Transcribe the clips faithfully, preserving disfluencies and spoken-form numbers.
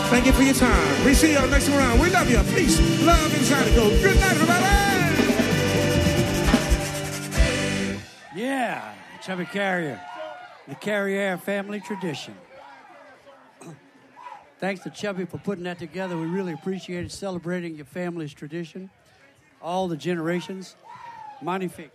Thank you for your time. We see y'all next round. We love you. Peace, love, and try to go. Good night, everybody. Yeah, Chubby Carrier, the Carrier family tradition. Thanks to Chubby for putting that together. We really appreciate it, celebrating your family's tradition, all the generations. Magnifique.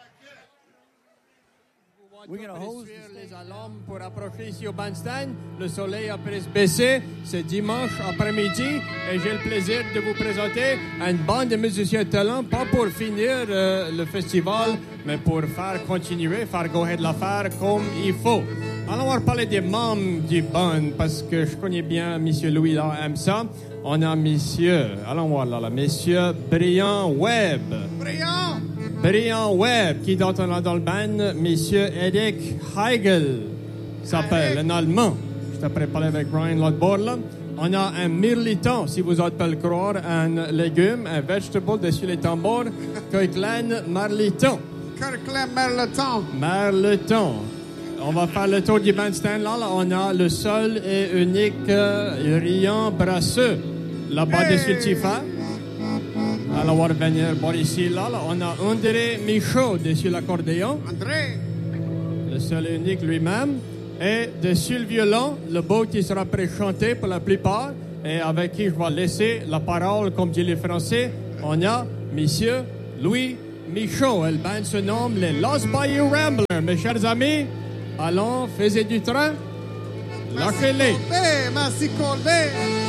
We're gonna hose les alarmes pour approcher ici au bandstand. Le soleil a presque baissé. C'est dimanche après-midi et j'ai le plaisir de vous présenter une bande de musiciens de talent, pas pour finir euh, le festival, mais pour faire continuer, faire go ahead l'affaire comme il faut. Alors, on va parler des membres du band parce que je connais bien Monsieur Louis là, aime ça. On a Monsieur, allons voir là, là Monsieur Brian Webb. Brian! Brian Webb, qui dans, dans le band, Monsieur Eric Heigl, s'appelle, un Allemand. Je t'ai préparé avec Brian l'autre bord, là. On a un mirliton, si vous êtes pas le croire, un légume, un vegetable dessus les tambours, Kirkland Marliton. Kirkland Marliton. Marliton. On va faire le tour du bandstand, là. là on a le seul et unique euh, Rian Brasseux, là-bas hey. dessus le Tifa. Alors, on va venir voir ici, là, là. On a André Michaud dessus l'accordéon. André! Le seul et unique lui-même. Et dessus le violon, le beau qui sera pré-chanté pour la plupart, et avec qui je vais laisser la parole, comme dit les Français, on a Monsieur Louis Michaud. Et le band se nomme les Lost Bayou Ramblers. Mes chers amis, allons, faisez du train. Lâchez-les. Merci Colbert!